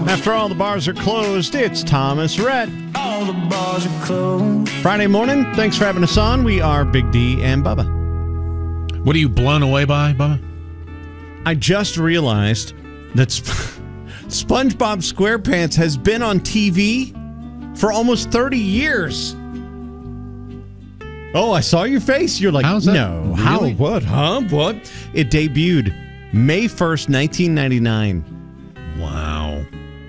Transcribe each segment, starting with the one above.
After all the bars are closed, it's Thomas Rhett. All the bars are closed. Friday morning, thanks for having us on. We are Big D and Bubba. What are you blown away by, Bubba? I just realized that SpongeBob SquarePants has been on TV for almost 30 years. Oh, I saw your face. You're like, how's that? No. Really? How? What? Huh? What? It debuted May 1st, 1999. Wow.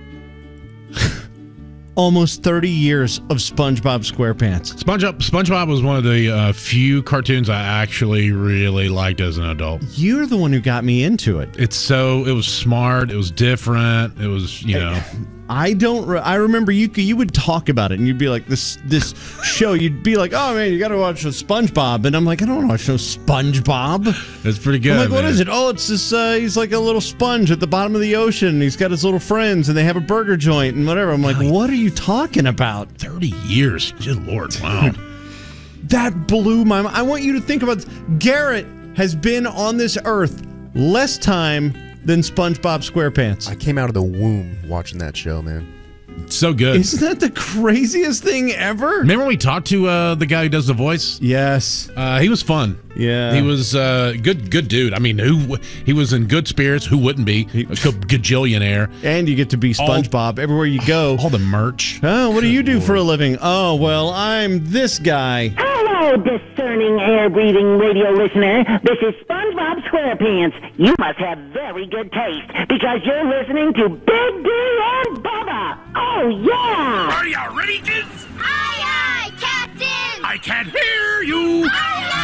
Almost 30 years of SpongeBob SquarePants. SpongeBob was one of the few cartoons I actually really liked as an adult. You're the one who got me into it. It was smart. It was different. It was, I remember you would talk about it and you'd be like, this show, you'd be like, oh man, you got to watch SpongeBob. And I'm like, I don't want to watch no SpongeBob. It's pretty good. I'm like, what is it? Oh, it's this, he's like a little sponge at the bottom of the ocean. And he's got his little friends and they have a burger joint and whatever. I'm like, what are you talking about? 30 years. Good Lord. Wow. That blew my mind. I want you to think about this. Garrett has been on this earth less time than SpongeBob SquarePants. I came out of the womb watching that show, man. So good. Isn't that the craziest thing ever? Remember when we talked to the guy who does the voice? Yes. He was fun. Yeah. He was good dude. I mean, he was in good spirits. Who wouldn't be? A gajillionaire. And you get to be SpongeBob everywhere you go. All the merch. Oh, what do you do for a living? Oh, well, I'm this guy. Hello, discerning, air-breathing radio listener. This is SpongeBob SquarePants. You must have very good taste because you're listening to Big D and Bubba. Oh, yeah! Are you ready, kids? Aye, aye, Captain! I can't hear you! Aye,